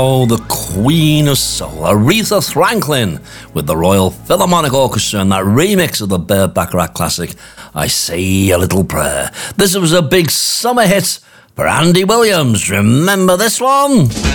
Oh, the Queen of Soul, Aretha Franklin, with the Royal Philharmonic Orchestra and that remix of the Burt Bacharach classic, I Say a Little Prayer. This was a big summer hit for Andy Williams. Remember this one?